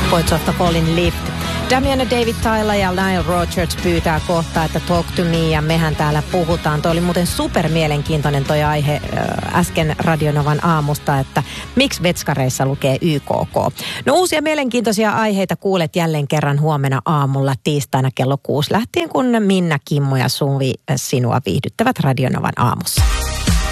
Poets of the Fallen Lift. Damian ja David Tyler ja Nile Rodgers pyytää kohta, että talk to me, ja mehän täällä puhutaan. Toi oli muuten super mielenkiintoinen toi aihe äsken Radionovan aamusta, että miksi vetskareissa lukee YKK. No uusia mielenkiintoisia aiheita kuulet jälleen kerran huomenna aamulla tiistaina kello 6 lähtien, kun Minna, Kimmo ja Suvi sinua viihdyttävät Radionovan aamussa.